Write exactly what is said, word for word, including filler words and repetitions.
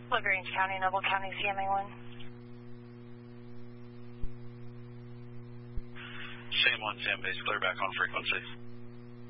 LaGrange County, Noble County, C M A one. C M one, C M base, clear back on frequency.